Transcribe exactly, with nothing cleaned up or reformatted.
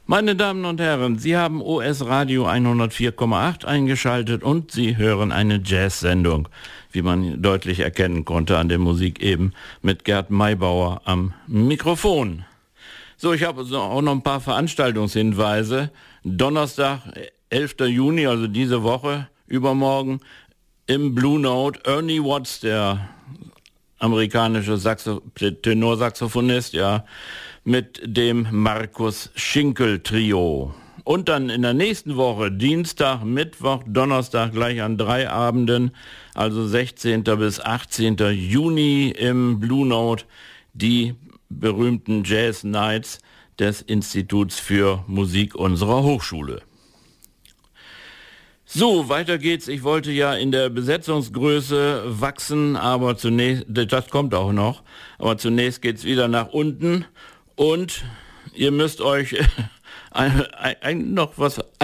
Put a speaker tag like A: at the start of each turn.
A: Meine Damen und Herren, Sie haben O S Radio hundertvier Komma acht eingeschaltet und Sie hören eine Jazz-Sendung, wie man deutlich erkennen konnte an der Musik eben, mit Gerd Maybauer am Mikrofon. So, ich habe auch noch ein paar Veranstaltungshinweise. Donnerstag, elfter Juni, also diese Woche, übermorgen, im Blue Note, Ernie Watts, der amerikanische Saxo- Tenorsaxophonist, ja, mit dem Markus Schinkel Trio. Und dann in der nächsten Woche, Dienstag, Mittwoch, Donnerstag, gleich an drei Abenden, also sechzehnten bis achtzehnten Juni im Blue Note, die berühmten Jazz Nights des Instituts für Musik unserer Hochschule. So, weiter geht's. Ich wollte ja in der Besetzungsgröße wachsen, aber zunächst, das kommt auch noch, aber zunächst geht's wieder nach unten und ihr müsst euch ein, ein, noch was